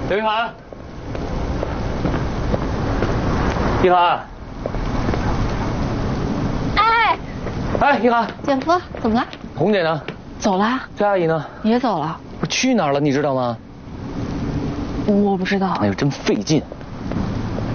刘一涵，一涵，哎，一涵， 姐夫，怎么了？ 红姐呢？ 走了。 这阿姨呢？ 也走了。 不去哪儿了？你知道吗？ 我不知道。 哎呦，真费劲。